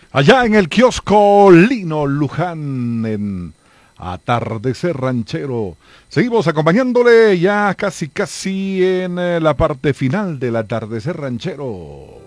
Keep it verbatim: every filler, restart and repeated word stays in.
Allá en el kiosco Lino Luján, en Atardecer Ranchero. Seguimos acompañándole ya casi casi en eh, la parte final del Atardecer Ranchero.